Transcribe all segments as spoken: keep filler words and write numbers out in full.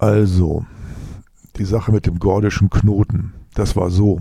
Also, die Sache mit dem gordischen Knoten, das war so.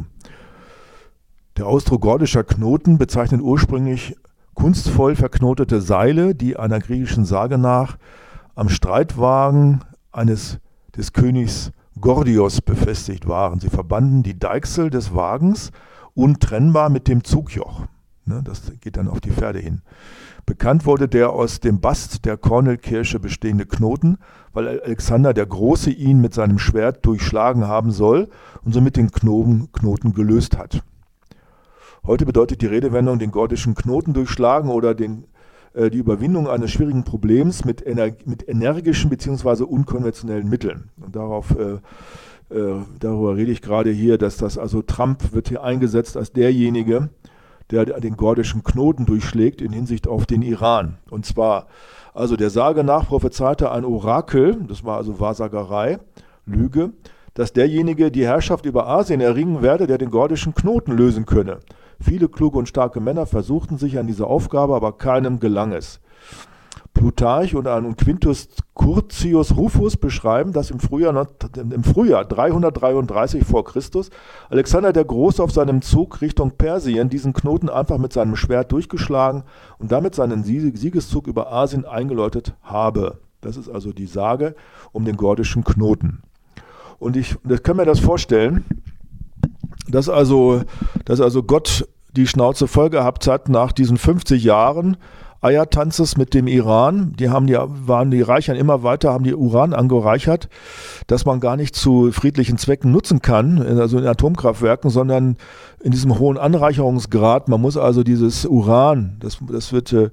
Der Ausdruck gordischer Knoten bezeichnet ursprünglich kunstvoll verknotete Seile, die einer griechischen Sage nach am Streitwagen eines des Königs Gordios befestigt waren. Sie verbanden die Deichsel des Wagens untrennbar mit dem Zugjoch. Ne, das geht dann auf die Pferde hin. Bekannt wurde der aus dem Bast der Kornelkirsche bestehende Knoten, weil Alexander der Große ihn mit seinem Schwert durchschlagen haben soll und somit den Knoten, Knoten gelöst hat. Heute bedeutet die Redewendung den gordischen Knoten durchschlagen oder den, äh, die Überwindung eines schwierigen Problems mit, ener mit energischen bzw. unkonventionellen Mitteln. Und darauf, äh, äh, darüber rede ich gerade hier, dass das also Trump wird hier eingesetzt als derjenige, der den gordischen Knoten durchschlägt in Hinsicht auf den Iran. Und zwar, also der Sage nach prophezeite ein Orakel, das war also Wahrsagerei, Lüge, dass derjenige die Herrschaft über Asien erringen werde, der den gordischen Knoten lösen könne. Viele kluge und starke Männer versuchten sich an diese Aufgabe, aber keinem gelang es. Plutarch und ein Quintus Curtius Rufus beschreiben, dass im Frühjahr, im Frühjahr dreihundertdreiunddreißig vor Christus Alexander der Große auf seinem Zug Richtung Persien diesen Knoten einfach mit seinem Schwert durchgeschlagen und damit seinen Siegeszug über Asien eingeläutet habe. Das ist also die Sage um den gordischen Knoten. Und ich das kann mir das vorstellen, dass also, dass also Gott die Schnauze voll gehabt hat nach diesen fünfzig Jahren Eiertanzes mit dem Iran. Die haben die, waren die Reichern immer weiter, haben die Uran angereichert, dass man gar nicht zu friedlichen Zwecken nutzen kann, also in Atomkraftwerken, sondern in diesem hohen Anreicherungsgrad. Man muss also dieses Uran, das, das wird, äh,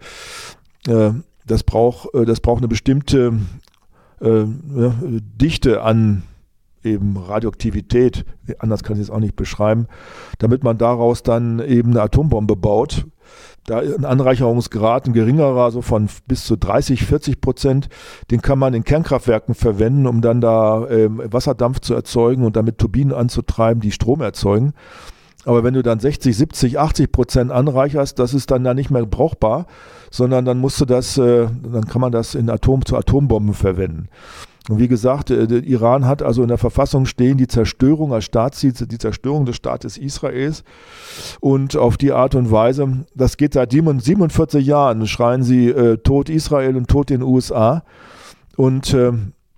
das braucht, das braucht eine bestimmte äh, ja, Dichte an eben Radioaktivität, anders kann ich es auch nicht beschreiben, damit man daraus dann eben eine Atombombe baut. Da ein Anreicherungsgrad, ein geringerer, so von bis zu dreißig, vierzig Prozent, den kann man in Kernkraftwerken verwenden, um dann da ähm, Wasserdampf zu erzeugen und damit Turbinen anzutreiben, die Strom erzeugen. Aber wenn du dann sechzig, siebzig, achtzig Prozent anreicherst, das ist dann da nicht mehr brauchbar, sondern dann musst du das, äh, dann kann man das in Atom zu Atombomben verwenden. Und wie gesagt, der Iran hat also in der Verfassung stehen die Zerstörung als Staatsziel, die Zerstörung des Staates Israels. Und auf die Art und Weise, das geht seit siebenundvierzig Jahren, schreien sie äh, Tod Israel und Tod den U S A. Und äh,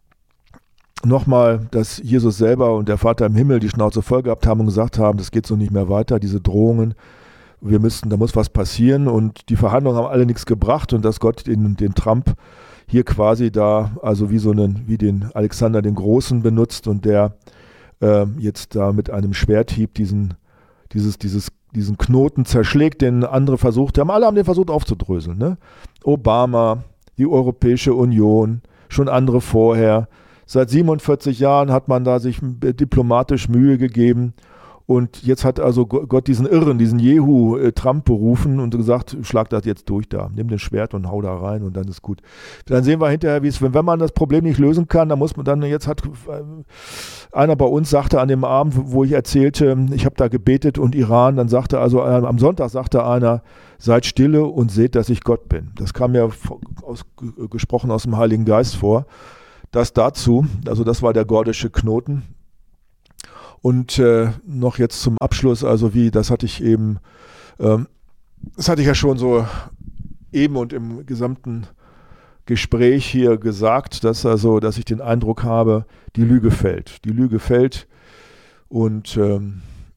nochmal, dass Jesus selber und der Vater im Himmel die Schnauze voll gehabt haben und gesagt haben, das geht so nicht mehr weiter, diese Drohungen. Wir müssten, da muss was passieren. Und die Verhandlungen haben alle nichts gebracht und dass Gott den, den Trump hier quasi da, also wie so einen, wie den Alexander den Großen benutzt und der äh, jetzt da mit einem Schwerthieb diesen, dieses, dieses, diesen Knoten zerschlägt, den andere versucht haben. Alle haben den versucht aufzudröseln. Ne? Obama, die Europäische Union, schon andere vorher. Seit siebenundvierzig Jahren hat man da sich diplomatisch Mühe gegeben. Und jetzt hat also Gott diesen Irren, diesen Jehu äh, Trump berufen und gesagt, schlag das jetzt durch da, nimm das Schwert und hau da rein und dann ist gut. Dann sehen wir hinterher, wie es, wenn, wenn man das Problem nicht lösen kann, dann muss man dann, jetzt hat äh, einer bei uns sagte an dem Abend, wo ich erzählte, ich habe da gebetet und Iran, dann sagte also, äh, am Sonntag sagte einer, seid stille und seht, dass ich Gott bin. Das kam mir aus, gesprochen aus dem Heiligen Geist vor. Das dazu, also das war der gordische Knoten. Und äh, noch jetzt zum Abschluss, also wie, das hatte ich eben, ähm, das hatte ich ja schon so eben und im gesamten Gespräch hier gesagt, dass also, dass ich den Eindruck habe, die Lüge fällt. Die Lüge fällt und ähm,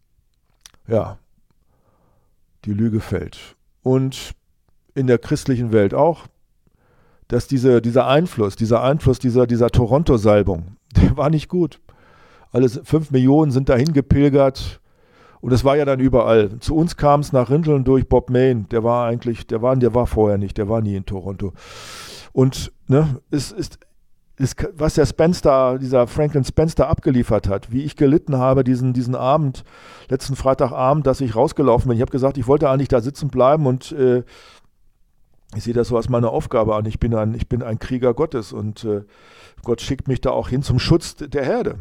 ja, die Lüge fällt. Und in der christlichen Welt auch, dass diese, dieser Einfluss, dieser Einfluss dieser, dieser Toronto-Salbung, der war nicht gut. Alle fünf Millionen sind dahin gepilgert und es war ja dann überall. Zu uns kam es nach Rinteln durch Bob Mayne, der war eigentlich, der war, der war vorher nicht, der war nie in Toronto. Und ne, es ist, ist, was der Spencer, dieser Franklin Spencer abgeliefert hat, wie ich gelitten habe diesen, diesen Abend, letzten Freitagabend, dass ich rausgelaufen bin. Ich habe gesagt, ich wollte eigentlich da sitzen bleiben und äh, ich sehe das so als meine Aufgabe an. Ich bin ein, ich bin ein Krieger Gottes und äh, Gott schickt mich da auch hin zum Schutz der Herde.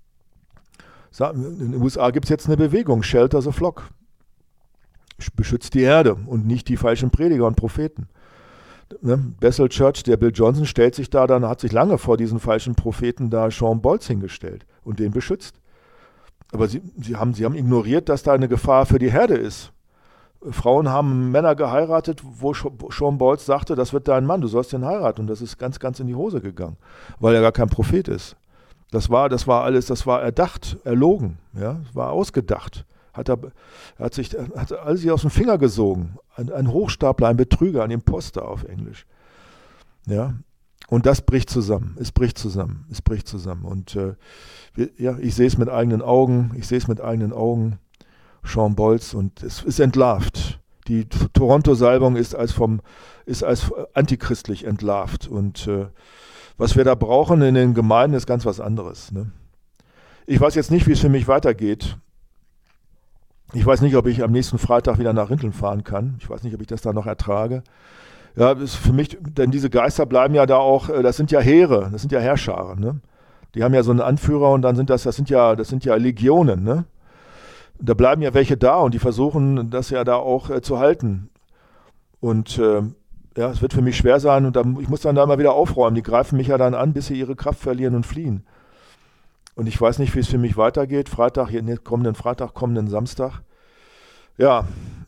In den U S A gibt es jetzt eine Bewegung, Shelter the Flock. Beschützt die Herde und nicht die falschen Prediger und Propheten. Ne? Bethel Church, der Bill Johnson stellt sich da, dann hat sich lange vor diesen falschen Propheten da Sean Bolz hingestellt und den beschützt. Aber sie, sie, haben, sie haben ignoriert, dass da eine Gefahr für die Herde ist. Frauen haben Männer geheiratet, wo Sean Bolz sagte, das wird dein Mann, du sollst den heiraten. Und das ist ganz, ganz in die Hose gegangen, weil er gar kein Prophet ist. Das war, das war alles, das war erdacht, erlogen, ja, das war ausgedacht. Hat er, er hat sich hat alles aus dem Finger gesogen. Ein, ein Hochstapler, ein Betrüger, ein Imposter auf Englisch. Ja, und das bricht zusammen. Es bricht zusammen. Es bricht zusammen. Und äh, wir, ja, ich sehe es mit eigenen Augen. Ich sehe es mit eigenen Augen. Sean Bolz, und es ist entlarvt. Die Toronto-Salbung ist als vom ist als antichristlich entlarvt. Und äh, was wir da brauchen in den Gemeinden ist ganz was anderes. Ne? Ich weiß jetzt nicht, wie es für mich weitergeht. Ich weiß nicht, ob ich am nächsten Freitag wieder nach Rinteln fahren kann. Ich weiß nicht, ob ich das da noch ertrage. Ja, das ist für mich, denn diese Geister bleiben ja da auch, das sind ja Heere, das sind ja Heerscharen. Ne? Die haben ja so einen Anführer und dann sind das, das sind ja, das sind ja Legionen. Ne? Da bleiben ja welche da und die versuchen, das ja da auch äh, zu halten. Und äh, ja, es wird für mich schwer sein und dann, ich muss dann da mal wieder aufräumen. Die greifen mich ja dann an, bis sie ihre Kraft verlieren und fliehen. Und ich weiß nicht, wie es für mich weitergeht. Freitag, hier, kommenden Freitag, kommenden Samstag. Ja,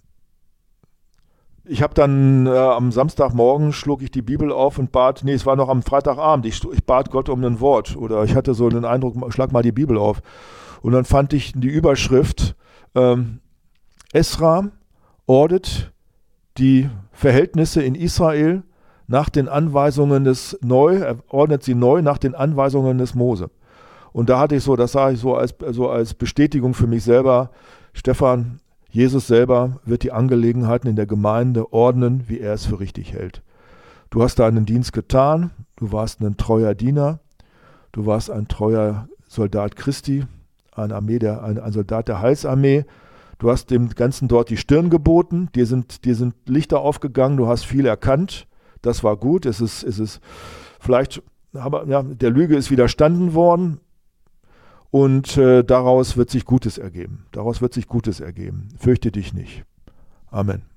ich habe dann äh, am Samstagmorgen schlug ich die Bibel auf und bat, nee, es war noch am Freitagabend, ich, ich bat Gott um ein Wort. Oder ich hatte so den Eindruck, schlag mal die Bibel auf. Und dann fand ich die Überschrift, ähm, Esra ordnet die Verhältnisse in Israel nach den Anweisungen des Neu, er ordnet sie neu nach den Anweisungen des Mose. Und da hatte ich so, das sah ich so als, so als Bestätigung für mich selber, Stefan, Jesus selber wird die Angelegenheiten in der Gemeinde ordnen, wie er es für richtig hält. Du hast deinen Dienst getan, du warst ein treuer Diener, du warst ein treuer Soldat Christi, ein, Armee der, ein, ein Soldat der Heilsarmee, du hast dem Ganzen dort die Stirn geboten, dir sind, dir sind Lichter aufgegangen, du hast viel erkannt, das war gut, es ist, es ist vielleicht, aber, ja, der Lüge ist widerstanden worden. Und äh, daraus wird sich Gutes ergeben. Daraus wird sich Gutes ergeben. Fürchte dich nicht. Amen.